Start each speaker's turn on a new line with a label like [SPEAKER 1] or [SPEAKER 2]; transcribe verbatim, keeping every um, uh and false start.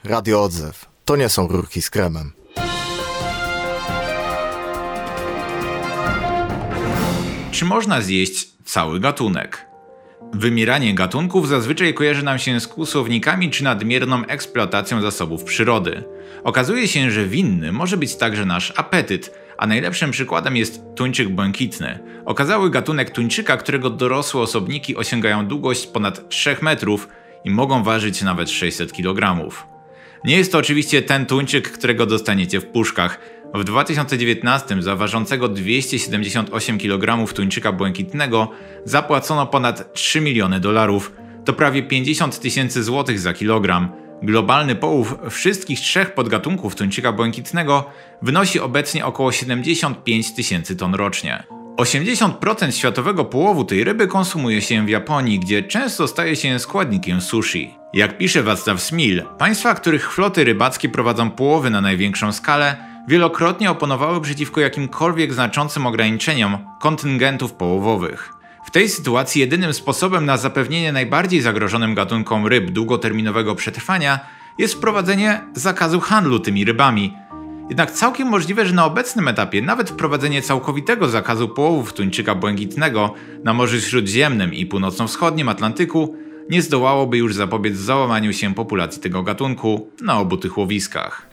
[SPEAKER 1] Radio Odzew. To nie są rurki z kremem.
[SPEAKER 2] Czy można zjeść cały gatunek? Wymieranie gatunków zazwyczaj kojarzy nam się z kłusownikami czy nadmierną eksploatacją zasobów przyrody. Okazuje się, że winny może być także nasz apetyt, a najlepszym przykładem jest tuńczyk błękitny. Okazały gatunek tuńczyka, którego dorosłe osobniki osiągają długość ponad trzech metrów i mogą ważyć nawet sześćset kilogramów. Nie jest to oczywiście ten tuńczyk, którego dostaniecie w puszkach. W dwa tysiące dziewiętnastym za ważącego dwieście siedemdziesiąt osiem kilogramów tuńczyka błękitnego zapłacono ponad trzy miliony dolarów. To prawie pięćdziesiąt tysięcy złotych za kilogram. Globalny połów wszystkich trzech podgatunków tuńczyka błękitnego wynosi obecnie około siedemdziesiąt pięć tysięcy ton rocznie. osiemdziesiąt procent światowego połowu tej ryby konsumuje się w Japonii, gdzie często staje się składnikiem sushi. Jak pisze Wacław Smil, państwa, których floty rybackie prowadzą połowy na największą skalę, wielokrotnie oponowały przeciwko jakimkolwiek znaczącym ograniczeniom kontyngentów połowowych. W tej sytuacji jedynym sposobem na zapewnienie najbardziej zagrożonym gatunkom ryb długoterminowego przetrwania jest wprowadzenie zakazu handlu tymi rybami. Jednak całkiem możliwe, że na obecnym etapie nawet wprowadzenie całkowitego zakazu połowów tuńczyka błękitnego na Morzu Śródziemnym i północno-wschodnim Atlantyku nie zdołałoby już zapobiec załamaniu się populacji tego gatunku na obu tych łowiskach.